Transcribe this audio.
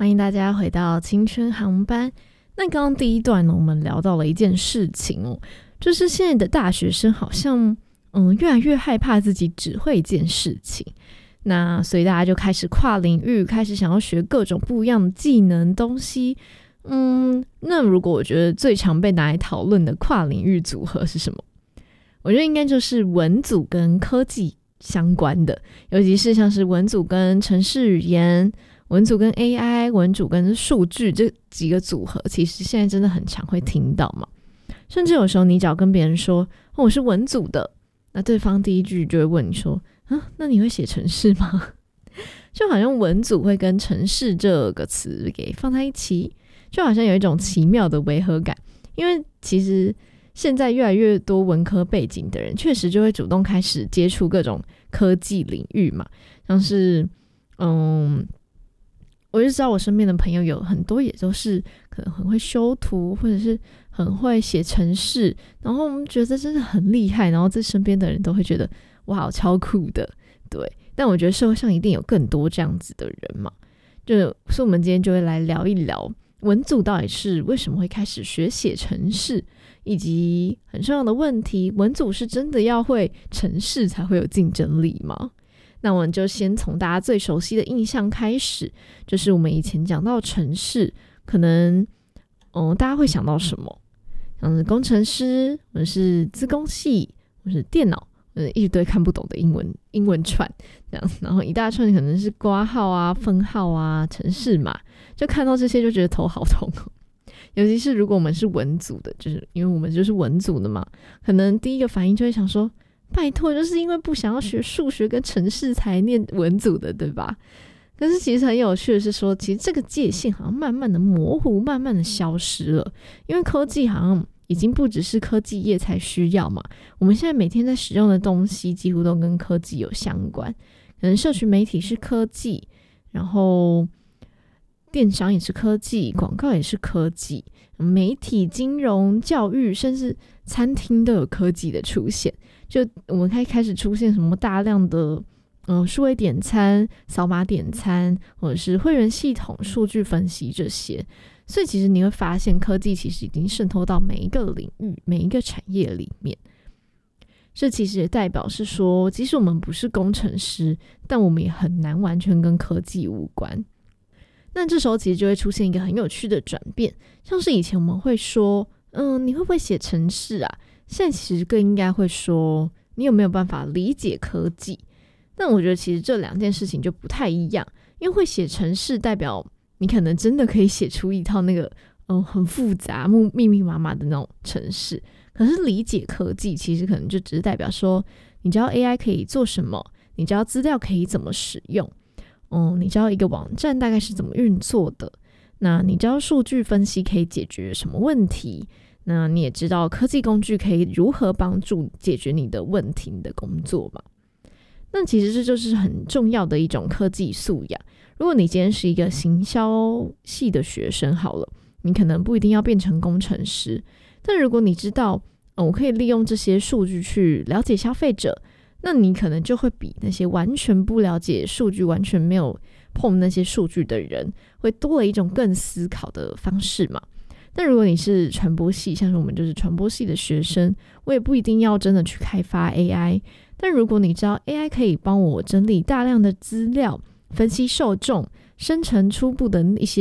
欢迎大家回到青春航班。那刚刚第一段呢，我们聊到了一件事情哦，就是现在的大学生好像越来越害怕自己只会一件事情，那所以大家就开始跨领域，开始想要学各种不一样的技能东西。那如果我觉得最常被拿来讨论的跨领域组合是什么？我觉得应该就是文组跟科技相关的，尤其是像是文组跟程式语言、文组跟 AI、文组跟数据这几个组合，其实现在真的很常会听到嘛。甚至有时候你只要跟别人说我是文组的，那对方第一句就会问你说那你会写程式吗？就好像文组会跟程式这个词给放在一起，就好像有一种奇妙的违和感。因为其实现在越来越多文科背景的人确实就会主动开始接触各种科技领域嘛，像是我就知道我身边的朋友有很多也都是可能很会修图，或者是很会写程式，然后我们觉得真的很厉害，然后在身边的人都会觉得哇超酷的，对。但我觉得社会上一定有更多这样子的人嘛，所以我们今天就会来聊一聊文组到底是为什么会开始学写程式，以及很重要的问题，文组是真的要会程式才会有竞争力吗？那我们就先从大家最熟悉的印象开始，就是我们以前讲到程式，可能大家会想到什么？像是工程师，或者是资工系，或者是电脑，一堆看不懂的英文串这样，然后一大串可能是括号啊、分号啊、程式码，就看到这些就觉得头好痛尤其是如果我们是文组的，就是因为我们就是文组的嘛，可能第一个反应就会想说，拜托，就是因为不想要学数学跟程式才念文组的，对吧？可是其实很有趣的是说，其实这个界限好像慢慢的模糊，慢慢的消失了，因为科技好像已经不只是科技业才需要嘛，我们现在每天在使用的东西几乎都跟科技有相关，可能社群媒体是科技，然后电商也是科技，广告也是科技，媒体、金融、教育，甚至餐厅都有科技的出现。就我们开始出现什么大量的数位点餐、扫码点餐，或者是会员系统、数据分析这些。所以其实你会发现，科技其实已经渗透到每一个领域、每一个产业里面。这其实也代表是说，即使我们不是工程师，但我们也很难完全跟科技无关。那这时候其实就会出现一个很有趣的转变，像是以前我们会说你会不会写程式啊？现在其实更应该会说你有没有办法理解科技。但我觉得其实这两件事情就不太一样，因为会写程式代表你可能真的可以写出一套那个很复杂密密麻麻的那种程式，可是理解科技其实可能就只是代表说你知道 AI 可以做什么，你知道资料可以怎么使用，你知道一个网站大概是怎么运作的，那你知道数据分析可以解决什么问题，那你也知道科技工具可以如何帮助解决你的问题、你的工作嘛。那其实这就是很重要的一种科技素养。如果你今天是一个行销系的学生好了，你可能不一定要变成工程师，但如果你知道我可以利用这些数据去了解消费者，那你可能就会比那些完全不了解数据、完全没有碰那些数据的人会多了一种更思考的方式嘛。但如果你是传播系，像是我们就是传播系的学生，我也不一定要真的去开发 AI， 但如果你知道 AI 可以帮我整理大量的资料，分析受众，生成初步的一些